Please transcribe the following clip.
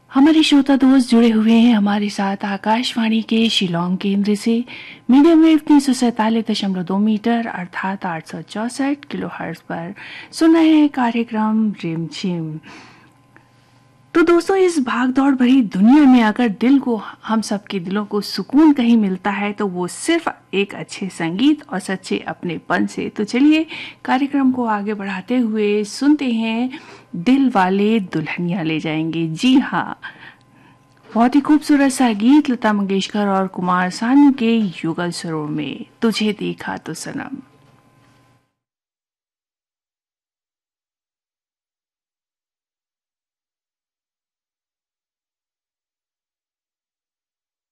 हमारे श्रोता दोस्त जुड़े हुए हैं हमारे साथ आकाशवाणी के शिलोंग केंद्र से मीडियम वेव 347.2 मीटर अर्थात 864 किलोहर्ट्ज पर सुन रहे हैं कार्यक्रम रिमझिम। तो दोस्तों, इस भागदौड़ भरी दुनिया में अगर दिल को, हम सबके दिलों को सुकून कहीं मिलता है तो वो सिर्फ एक अच्छे संगीत और सच्चे अपनेपन से। तो चलिए कार्यक्रम को आगे बढ़ाते हुए सुनते हैं दिल वाले दुल्हनिया ले जाएंगे। जी हाँ, बहुत ही खूबसूरत सा गीत लता मंगेशकर और कुमार सानू के युगल स्वरों में, तुझे देखा तो सनम।